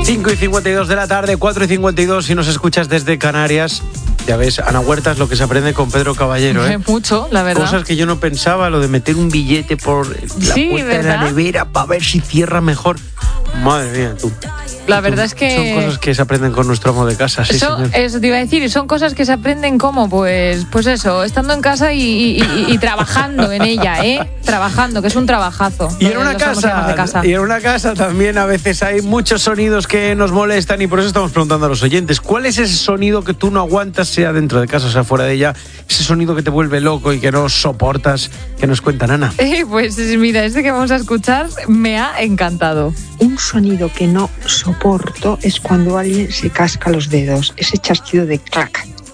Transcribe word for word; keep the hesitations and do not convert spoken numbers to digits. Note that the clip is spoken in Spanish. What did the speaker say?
cinco y cincuenta y dos de la tarde, cuatro y cincuenta y dos si nos escuchas desde Canarias. Ya ves, Ana Huerta, es lo que se aprende con Pedro Caballero, ¿eh? Mucho, la verdad. Cosas que yo no pensaba, lo de meter un billete por la sí, puerta ¿verdad? de la nevera para ver si cierra mejor. Madre mía, tú. La verdad es que... Son cosas que se aprenden con nuestro amo de casa, sí, Eso, señor. eso te iba a decir, son cosas que se aprenden como, pues, pues eso, estando en casa y, y, y, y trabajando en ella, ¿eh? Trabajando, que es un trabajazo. Y en una Los amos y amas casa, de casa. y en una casa también a veces hay muchos sonidos que nos molestan y por eso estamos preguntando a los oyentes, ¿cuál es ese sonido que tú no aguantas, sea dentro de casa o sea fuera de ella? Ese sonido que te vuelve loco y que no soportas, que nos cuenta Ana. Eh, pues mira, este que vamos a escuchar me ha encantado. Un sonido que no soporto es cuando alguien se casca los dedos, ese chasquido de clac,